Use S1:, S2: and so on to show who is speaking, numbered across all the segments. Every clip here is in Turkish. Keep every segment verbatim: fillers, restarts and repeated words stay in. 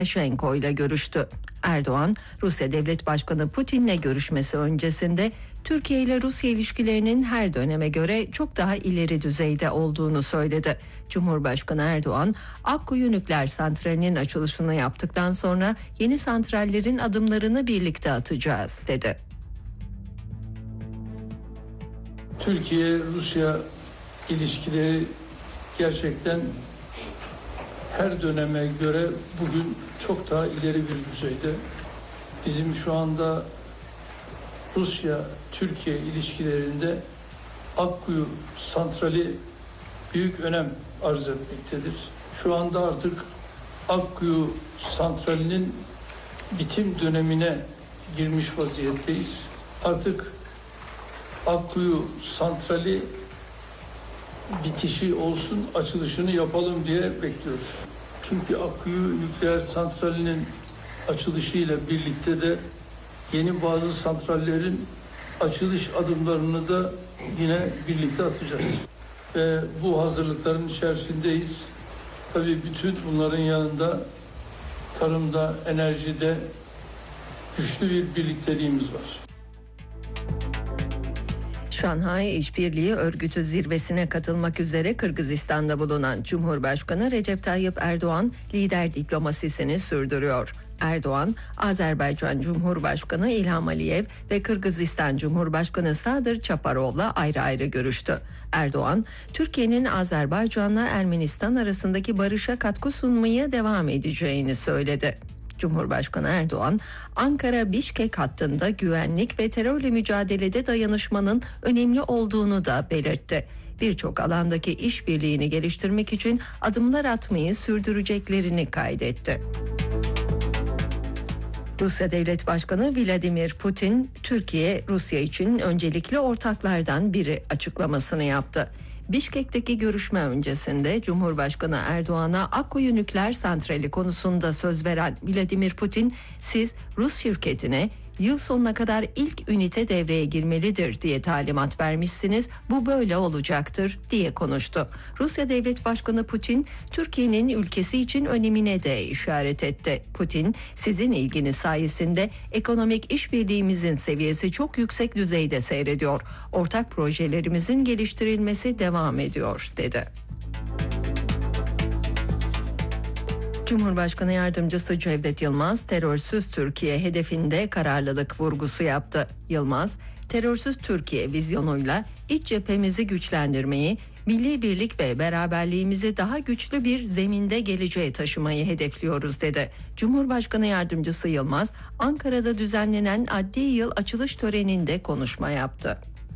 S1: Lukashenko ile görüştü. Erdoğan, Rusya Devlet Başkanı Putin'le görüşmesi öncesinde Türkiye ile Rusya ilişkilerinin her döneme göre çok daha ileri düzeyde olduğunu söyledi. Cumhurbaşkanı Erdoğan, Akkuyu Nükleer Santrali'nin açılışını yaptıktan sonra yeni santrallerin adımlarını birlikte atacağız dedi.
S2: Türkiye-Rusya ilişkileri gerçekten her döneme göre bugün çok daha ileri bir düzeyde. Bizim şu anda Rusya-Türkiye ilişkilerinde Akkuyu santrali büyük önem arz etmektedir. Şu anda artık Akkuyu santralinin bitim dönemine girmiş vaziyetteyiz. Artık Akkuyu santrali bitişi olsun, açılışını yapalım diye bekliyoruz. Çünkü Akkuyu Nükleer Santrali'nin açılışıyla birlikte de yeni bazı santrallerin açılış adımlarını da yine birlikte atacağız. Ve bu hazırlıkların içerisindeyiz. Tabii bütün bunların yanında tarımda, enerjide güçlü bir birlikteliğimiz var.
S1: Şanghay İşbirliği Örgütü zirvesine katılmak üzere Kırgızistan'da bulunan Cumhurbaşkanı Recep Tayyip Erdoğan lider diplomasisini sürdürüyor. Erdoğan, Azerbaycan Cumhurbaşkanı İlham Aliyev ve Kırgızistan Cumhurbaşkanı Sadır Çaparov'la ayrı ayrı görüştü. Erdoğan, Türkiye'nin Azerbaycan'la Ermenistan arasındaki barışa katkı sunmaya devam edeceğini söyledi. Cumhurbaşkanı Erdoğan, Ankara-Bişkek hattında güvenlik ve terörle mücadelede dayanışmanın önemli olduğunu da belirtti. Birçok alandaki işbirliğini geliştirmek için adımlar atmayı sürdüreceklerini kaydetti. Rusya Devlet Başkanı Vladimir Putin, Türkiye, Rusya için öncelikli ortaklardan biri açıklamasını yaptı. Bişkek'teki görüşme öncesinde Cumhurbaşkanı Erdoğan'a Akkuyu Nükleer Santrali konusunda söz veren Vladimir Putin, siz Rus şirketine yıl sonuna kadar ilk ünite devreye girmelidir diye talimat vermişsiniz, bu böyle olacaktır diye konuştu. Rusya Devlet Başkanı Putin, Türkiye'nin ülkesi için önemine de işaret etti. Putin, sizin ilginiz sayesinde ekonomik işbirliğimizin seviyesi çok yüksek düzeyde seyrediyor. Ortak projelerimizin geliştirilmesi devam ediyor dedi. Cumhurbaşkanı Yardımcısı Cevdet Yılmaz, terörsüz Türkiye hedefinde kararlılık vurgusu yaptı. Yılmaz, terörsüz Türkiye vizyonuyla iç cephemizi güçlendirmeyi, milli birlik ve beraberliğimizi daha güçlü bir zeminde geleceğe taşımayı hedefliyoruz dedi. Cumhurbaşkanı Yardımcısı Yılmaz, Ankara'da düzenlenen adli yıl açılış töreninde konuşma yaptı.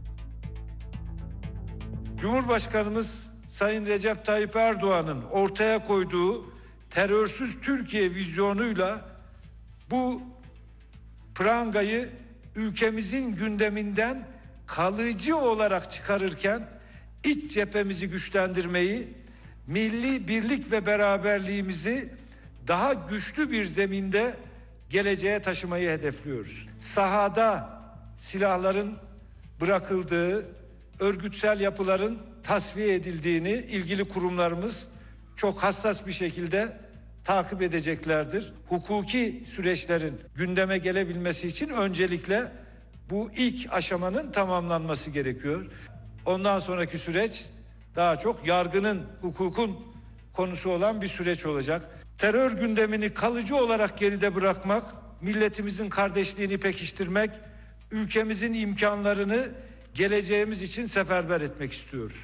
S3: Cumhurbaşkanımız Sayın Recep Tayyip Erdoğan'ın ortaya koyduğu terörsüz Türkiye vizyonuyla bu prangayı ülkemizin gündeminden kalıcı olarak çıkarırken iç cephemizi güçlendirmeyi, milli birlik ve beraberliğimizi daha güçlü bir zeminde geleceğe taşımayı hedefliyoruz. Sahada silahların bırakıldığı, örgütsel yapıların tasfiye edildiğini ilgili kurumlarımız çok hassas bir şekilde takip edeceklerdir. Hukuki süreçlerin gündeme gelebilmesi için öncelikle bu ilk aşamanın tamamlanması gerekiyor. Ondan sonraki süreç daha çok yargının, hukukun konusu olan bir süreç olacak. Terör gündemini kalıcı olarak geride bırakmak, milletimizin kardeşliğini pekiştirmek, ülkemizin imkanlarını geleceğimiz için seferber etmek istiyoruz.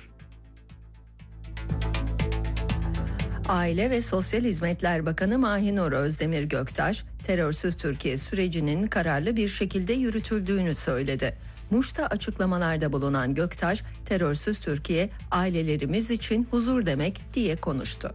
S1: Aile ve Sosyal Hizmetler Bakanı Mahinur Özdemir Göktaş, terörsüz Türkiye sürecinin kararlı bir şekilde yürütüldüğünü söyledi. Muş'ta açıklamalarda bulunan Göktaş, terörsüz Türkiye ailelerimiz için huzur demek diye konuştu.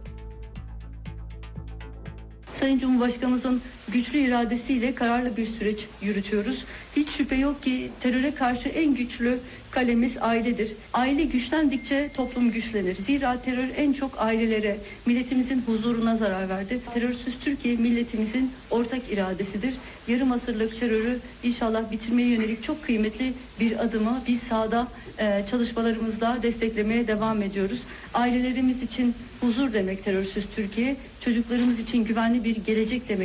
S4: Sayın Cumhurbaşkanımızın güçlü iradesiyle kararlı bir süreç yürütüyoruz. Hiç şüphe yok ki teröre karşı en güçlü kalemiz ailedir. Aile güçlendikçe toplum güçlenir. Zira terör en çok ailelere, milletimizin huzuruna zarar verdi. Terörsüz Türkiye milletimizin ortak iradesidir. Yarım asırlık terörü inşallah bitirmeye yönelik çok kıymetli bir adımı biz sahada e, çalışmalarımızla desteklemeye devam ediyoruz. Ailelerimiz için huzur demek terörsüz Türkiye, çocuklarımız için güvenli bir gelecek demek.